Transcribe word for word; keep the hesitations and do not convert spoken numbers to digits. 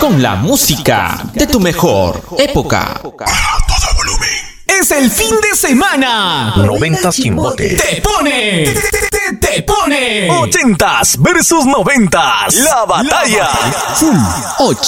con la música de tu mejor época. Es el fin de semana. Noventas Quimbote. Te pone. Te, te, te, te pone. Ochentas versus noventas. La batalla. Full